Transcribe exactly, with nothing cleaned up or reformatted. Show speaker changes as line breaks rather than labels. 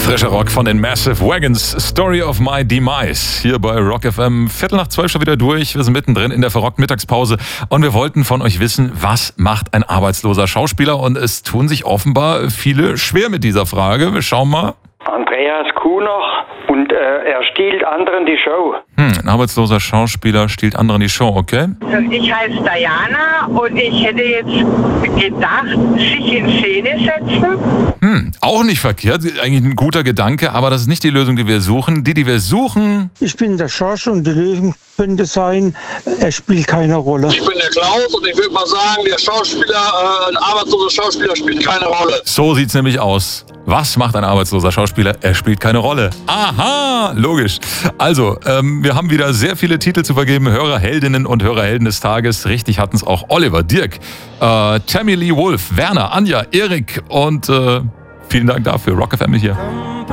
Frischer Rock von den Massive Wagons, Story of My Demise. Hier bei Rock F M, Viertel nach zwölf schon wieder durch. Wir sind mittendrin in der verrockten Mittagspause und wir wollten von euch wissen, was macht ein arbeitsloser Schauspieler? Und es tun sich offenbar viele schwer mit dieser Frage. Wir schauen mal.
Andreas Kuhner und äh, er stiehlt anderen die Show.
Hm, ein arbeitsloser Schauspieler stiehlt anderen die Show, okay?
Ich heiße Diana und ich hätte jetzt gedacht, sich in Szene setzen.
Hm, auch nicht verkehrt, eigentlich ein guter Gedanke, aber das ist nicht die Lösung, die wir suchen. Die, die wir suchen...
Ich bin der Schorsch und die Lösung könnte sein, er spielt keine Rolle.
Ich bin der Klaus und ich würde mal sagen, der Schauspieler, äh, ein arbeitsloser Schauspieler spielt keine Rolle.
So sieht's nämlich aus. Was macht ein arbeitsloser Schauspieler? Er spielt keine Rolle. Aha, logisch. Also, ähm, wir haben wieder sehr viele Titel zu vergeben. Hörerheldinnen und Hörerhelden des Tages. Richtig hatten es auch Oliver, Dirk, äh, Tammy Lee Wolf, Werner, Anja, Erik und äh, vielen Dank dafür. Rock F M hier.